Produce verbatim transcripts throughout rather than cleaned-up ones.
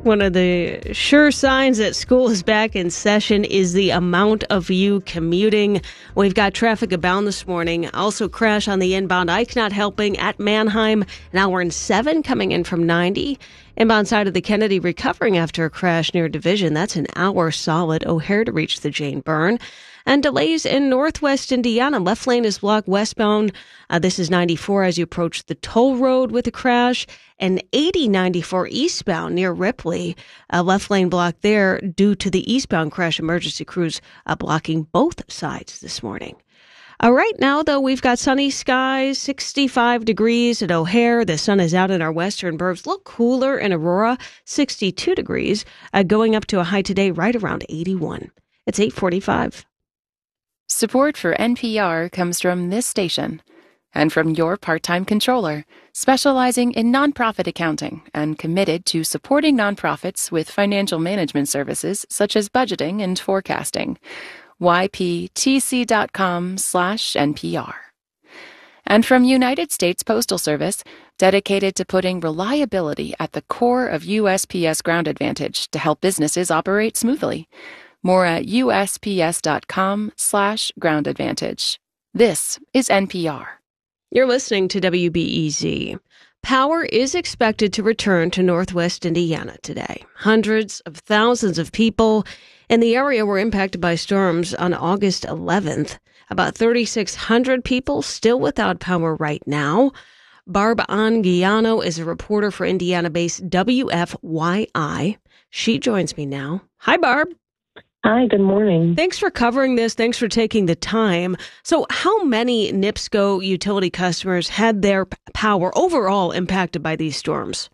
One of the sure signs that school is back in session is the amount of you commuting. We've got traffic abound this morning. Also crash on the inbound Ike not helping at Manheim. An hour and seven coming in from ninety. Inbound side of the Kennedy recovering after a crash near Division. That's an hour solid. O'Hare to reach the Jane Byrne. And delays in northwest Indiana. Left lane is blocked westbound. Uh, this is ninety-four as you approach the toll road with a crash. And eighty ninety-four eastbound near Ripley. Uh, left lane blocked there due to the eastbound crash. Emergency crews uh, blocking both sides this morning. Uh, right now, though, we've got sunny skies, sixty-five degrees at O'Hare. The sun is out in our western burbs. Look cooler in Aurora, sixty-two degrees, uh, going up to a high today right around eighty-one. It's eight forty-five. Support for N P R comes from this station and from your part-time controller, specializing in nonprofit accounting and committed to supporting nonprofits with financial management services such as budgeting and forecasting. Y P T C dot com slash N P R. And from United States Postal Service, dedicated to putting reliability at the core of U S P S Ground Advantage to help businesses operate smoothly. More at U S P S dot com slash ground advantage. This is N P R. You're listening to W B E Z. Power is expected to return to northwest Indiana today. Hundreds of thousands of people in the area were impacted by storms on August eleventh. About thirty-six hundred people still without power right now. Barb Anguiano is a reporter for Indiana-based W F Y I. She joins me now. Hi, Barb. Hi, good morning. Thanks for covering this. Thanks for taking the time. So how many NIPSCO utility customers had their power overall impacted by these storms?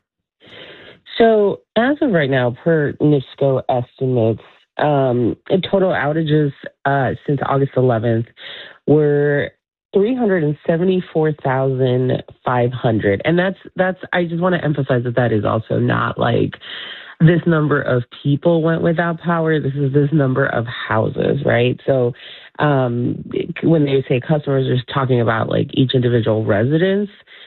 So as of right now, per NIPSCO estimates, um, total outages uh, since August eleventh were three hundred seventy-four thousand five hundred. And that's, that's, I just want to emphasize that that is also not like this number of people went without power. This is this number of houses, right? So um, when they say customers, they're talking about like each individual residence.